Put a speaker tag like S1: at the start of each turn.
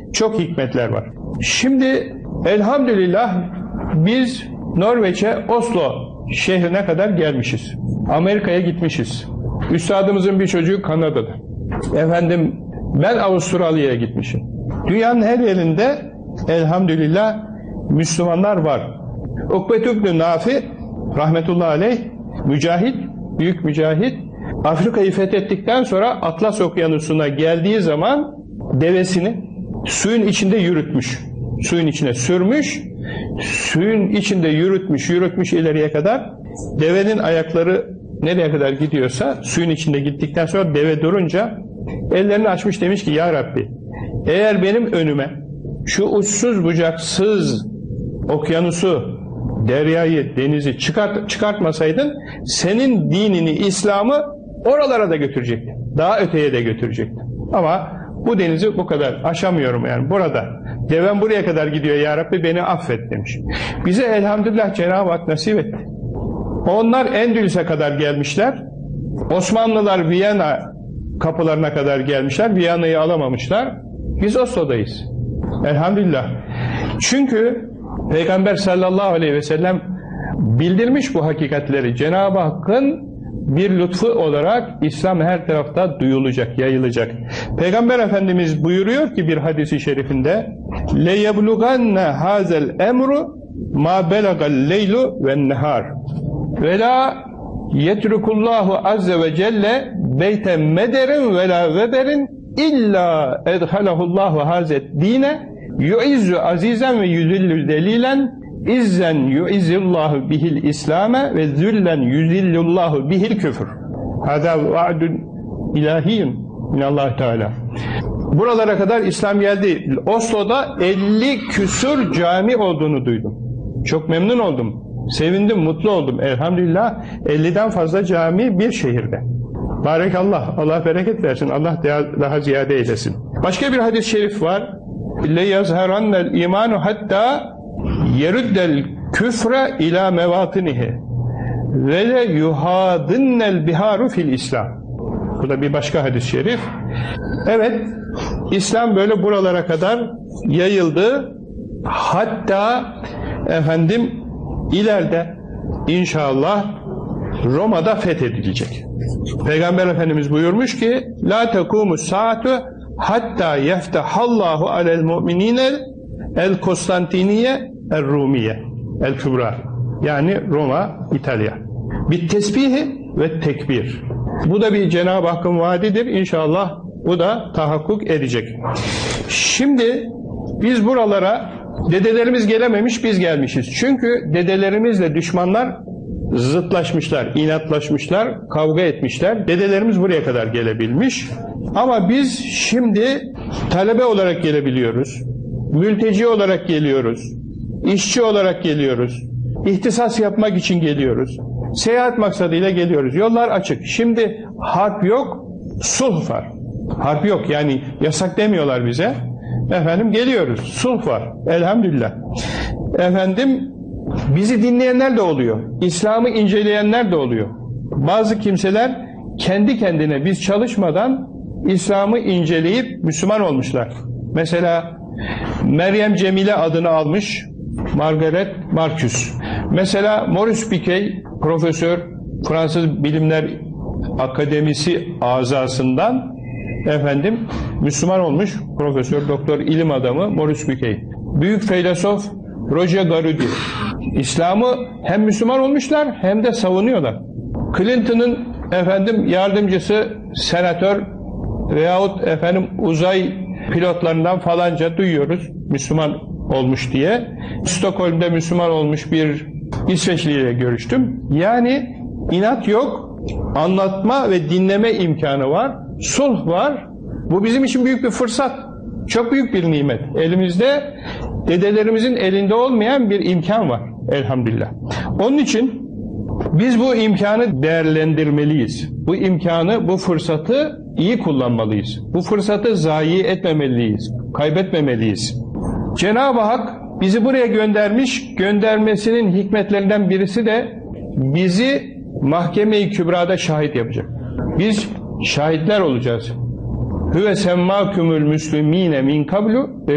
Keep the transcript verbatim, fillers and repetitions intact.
S1: çok hikmetler var. Şimdi elhamdülillah biz Norveç'e, Oslo şehrine kadar gelmişiz. Amerika'ya gitmişiz. Üstadımızın bir çocuğu Kanada'da. Efendim ben Avustralya'ya gitmişim. Dünyanın her yerinde elhamdülillah Müslümanlar var. Ukbet ibn Nafi rahmetullahi aleyh, mücahit, büyük mücahit, Afrika'yı fethettikten sonra Atlas Okyanusu'na geldiği zaman devesini suyun içinde yürütmüş. Suyun içine sürmüş, suyun içinde yürütmüş, yürütmüş ileriye kadar. Devenin ayakları nereye kadar gidiyorsa, suyun içinde gittikten sonra deve durunca ellerini açmış, demiş ki ya Rabbi, eğer benim önüme şu uçsuz bucaksız okyanusu, deryayı, denizi çıkart, çıkartmasaydın senin dinini, İslam'ı oralara da götürecektin. Daha öteye de götürecektin. Ama bu denizi bu kadar aşamıyorum yani burada. Devem buraya kadar gidiyor ya Rabbi, beni affet demiş. Bize elhamdülillah Cenab-ı Hak nasip etti. Onlar Endülüs'e kadar gelmişler. Osmanlılar Viyana kapılarına kadar gelmişler. Viyana'yı alamamışlar. Biz Oslo'dayız. Elhamdülillah. Çünkü Peygamber sallallahu aleyhi ve sellem bildirmiş bu hakikatleri. Cenab-ı Hakk'ın bir lütfu olarak İslam her tarafta duyulacak, yayılacak. Peygamber Efendimiz buyuruyor ki bir hadisi şerifinde لَيَبْلُغَنَّ هَذَا الْاَمْرُ مَا بَلَغَ اللَّيْلُ وَالنَّهَارِ وَلَا يَتْرُكُ اللّٰهُ عَزَّ وَجَلَّ بَيْتَ مَدَرٍ وَلَا وَبَرٍ اِلَّا اَدْخَلَهُ اللّٰهُ هَذَا الدِّينَ يُعِزُّ عَزِيزًا وَيُذِلُّ دَلِيلًا İzzen yu'izzillahu bihil İslam'e ve züllen yüzillullahu bihil küfür. Hâdâ va'dun ilahiyyun minallah Teala. Buralara kadar İslam geldi. Oslo'da elli küsur cami olduğunu duydum. Çok memnun oldum. Sevindim, mutlu oldum. Elhamdülillah elliden fazla cami bir şehirde. Barekallah. Allah bereket versin. Allah daha ziyade eylesin. Başka bir hadis-i şerif var. لَيَزْهَرَنَّ الْاِيمَانُ hatta yeruddel küfre ila mevatinihi ve le yuhadinnel biharu fil İslam. Bu da bir başka hadis-i şerif. Evet, İslam böyle buralara kadar yayıldı. Hatta efendim ileride inşallah Roma'da fethedilecek. Peygamber Efendimiz buyurmuş ki la tekumus saatu hatta yeftehallahu alel mu'minine El Konstantiniye El Rumiye El Kübra, yani Roma, İtalya. Bir tesbihi ve tekbir. Bu da bir Cenab-ı Hakk'ın vaadidir. İnşallah bu da tahakkuk edecek. Şimdi biz buralara dedelerimiz gelememiş, biz gelmişiz. Çünkü dedelerimizle düşmanlar zıtlaşmışlar, inatlaşmışlar, kavga etmişler. Dedelerimiz buraya kadar gelebilmiş. Ama biz şimdi talebe olarak gelebiliyoruz. Mülteci olarak geliyoruz, işçi olarak geliyoruz, ihtisas yapmak için geliyoruz, seyahat maksadıyla geliyoruz. Yollar açık. Şimdi harp yok, sulh var. Harp yok, yani yasak demiyorlar bize. Efendim geliyoruz, sulh var. Elhamdülillah. Efendim bizi dinleyenler de oluyor, İslam'ı inceleyenler de oluyor. Bazı kimseler kendi kendine biz çalışmadan İslam'ı inceleyip Müslüman olmuşlar. Mesela Meryem Cemile adını almış Margaret Marcus. Mesela Maurice Bucaille profesör, Fransız Bilimler Akademisi azasından efendim Müslüman olmuş profesör, doktor, ilim adamı Maurice Bucaille. Büyük filozof Roger Garudi. İslam'ı hem Müslüman olmuşlar hem de savunuyorlar. Clinton'ın efendim yardımcısı senatör veyahut efendim uzay pilotlarından falanca duyuyoruz Müslüman olmuş diye. Stockholm'da Müslüman olmuş bir İsveçli ile görüştüm. Yani inat yok, anlatma ve dinleme imkanı var, sulh var. Bu bizim için büyük bir fırsat, çok büyük bir nimet. Elimizde dedelerimizin elinde olmayan bir imkan var elhamdülillah. Onun için biz bu imkanı değerlendirmeliyiz. Bu imkanı, bu fırsatı iyi kullanmalıyız. Bu fırsatı zayi etmemeliyiz, kaybetmemeliyiz. Cenab-ı Hak bizi buraya göndermiş, göndermesinin hikmetlerinden birisi de bizi mahkeme-i kübrada şahit yapacak. Biz şahitler olacağız. Hüve semmâkümül müslümîne min kablu